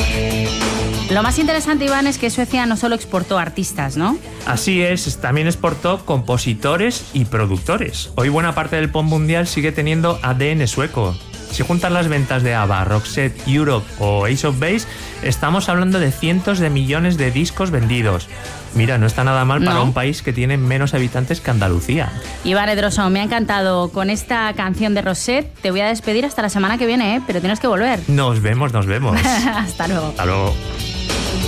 Lo más interesante, Iván, es que Suecia no solo exportó artistas, ¿no? Así es, también exportó compositores y productores. Hoy buena parte del pop mundial sigue teniendo ADN sueco. Si juntas las ventas de ABBA, Roxette, Europe o Ace of Base, estamos hablando de cientos de millones de discos vendidos. Mira, no está nada mal para un país que tiene menos habitantes que Andalucía. Iván Edroso, me ha encantado con esta canción de Roxette. Te voy a despedir hasta la semana que viene, pero tienes que volver. Nos vemos. Hasta luego. Hasta luego.